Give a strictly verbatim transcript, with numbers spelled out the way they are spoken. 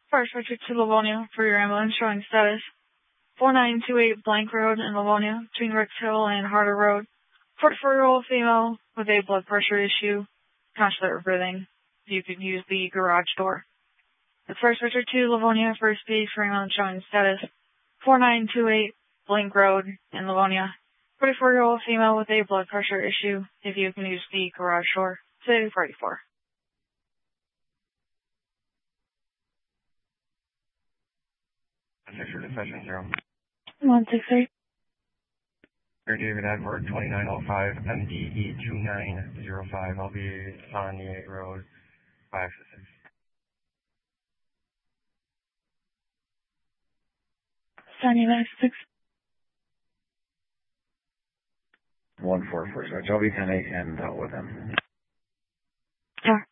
First, Richard to Livonia for your ambulance showing status four nine two eight Blank Road in Livonia between Ricks Hill and Harder Road. forty-four-year-old female with a blood pressure issue, consulate breathing. You could use the garage door. The First Richard to Livonia for speed for ambulance showing status four nine two eight Blank Road in Livonia. forty-four-year-old female with a blood pressure issue. If you can use the garage door. Say forty-four. Six Dispatch zero. one six eight. Air David Edward, twenty-nine oh five M D E two nine zero five. I'll be on the eight road, five six. Sunny nine six. one four four, so I'll be ten eight and dealt with him. Sure.